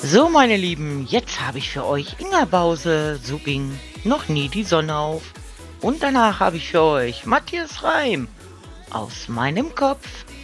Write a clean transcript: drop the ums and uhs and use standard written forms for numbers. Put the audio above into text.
So, meine Lieben, jetzt habe ich für euch Inga Bause, so ging noch nie die Sonne auf. Und danach habe ich für euch Matthias Reim aus meinem Kopf.